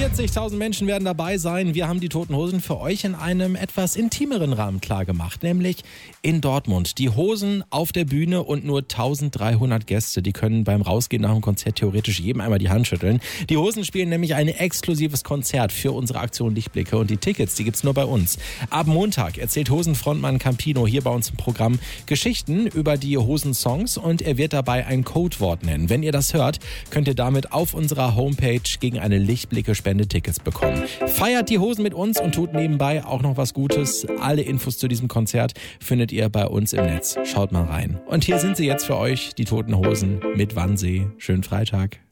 40.000 Menschen werden dabei sein. Wir haben die Toten Hosen für euch in einem etwas intimeren Rahmen klargemacht, nämlich in Dortmund. Die Hosen auf der Bühne und nur 1300 Gäste. Die können beim Rausgehen nach dem Konzert theoretisch jedem einmal die Hand schütteln. Die Hosen spielen nämlich ein exklusives Konzert für unsere Aktion Lichtblicke und die Tickets, die gibt's nur bei uns. Ab Montag erzählt Hosenfrontmann Campino hier bei uns im Programm Geschichten über die Hosensongs und er wird dabei ein Codewort nennen. Wenn ihr das hört, könnt ihr damit auf unserer Homepage gegen eine Lichtblicke-Spende Tickets bekommen. Feiert die Hosen mit uns und tut nebenbei auch noch was Gutes. Alle Infos zu diesem Konzert findet ihr bei uns im Netz. Schaut mal rein. Und hier sind sie jetzt für euch, die Toten Hosen mit Wannsee. Schönen Freitag.